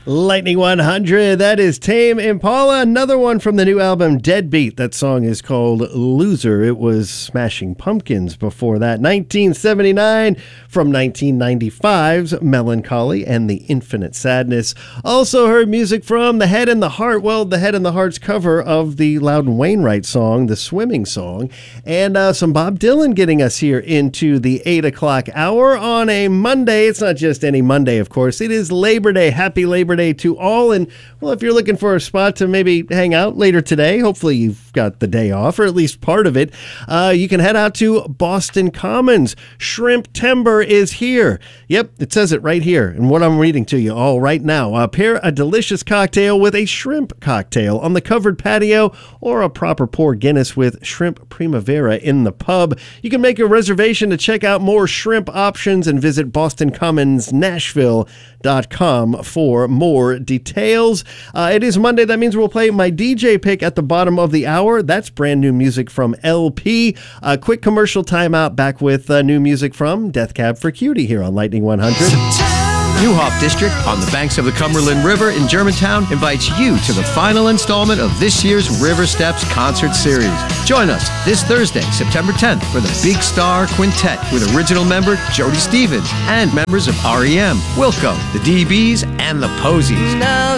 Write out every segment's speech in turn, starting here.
Lightning 100, that is Tame Impala, another one from the new album Deadbeat. That song is called Loser. It was Smashing Pumpkins before that. 1979 from 1995's Melancholy and the Infinite Sadness. Also heard music from The Head and the Heart. Well, The Head and the Heart's cover of the Loudon Wainwright song, The Swimming Song. And some Bob Dylan getting us here into the 8 o'clock hour on a Monday. It's not just any Monday, of course. It is Labor Day. Happy Labor Day to all. And well, if you're looking for a spot to maybe hang out later today, hopefully you've got the day off, or at least part of it, you can head out to Boston Commons. Shrimp Timber is here. Yep, it says it right here in what I'm reading to you all right now. Pair a delicious cocktail with a shrimp cocktail on the covered patio, or a proper pour Guinness with shrimp primavera in the pub. You can make a reservation to check out more shrimp options and visit BostonCommonsNashville.com for more details. It is Monday. That means we'll play my DJ pick at the bottom of the hour. That's brand new music from LP. A quick commercial timeout. Back with new music from Death Cab for Cutie here on Lightning 100. Neuhoff District on the banks of the Cumberland River in Germantown invites you to the final installment of this year's River Steps Concert Series. Join us this Thursday, September 10th for the Big Star Quintet with original member Jody Stevens and members of REM, Wilco, the DBs, and the Posies. Now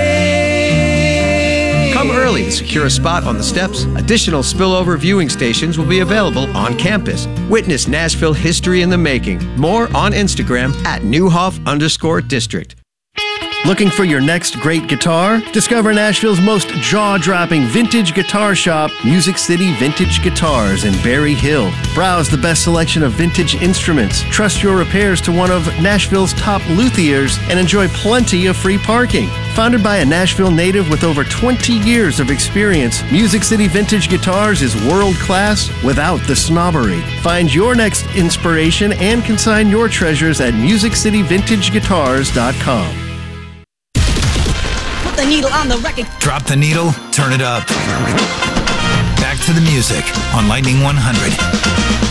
Come early to secure a spot on the steps. Additional spillover viewing stations will be available on campus. Witness Nashville history in the making. More on Instagram at Neuhoff_District. Looking for your next great guitar? Discover Nashville's most jaw-dropping vintage guitar shop, Music City Vintage Guitars in Berry Hill. Browse the best selection of vintage instruments. Trust your repairs to one of Nashville's top luthiers and enjoy plenty of free parking. Founded by a Nashville native with over 20 years of experience, Music City Vintage Guitars is world-class without the snobbery. Find your next inspiration and consign your treasures at musiccityvintageguitars.com. The needle on the record. Drop the needle, turn it up. Back to the music on Lightning 100.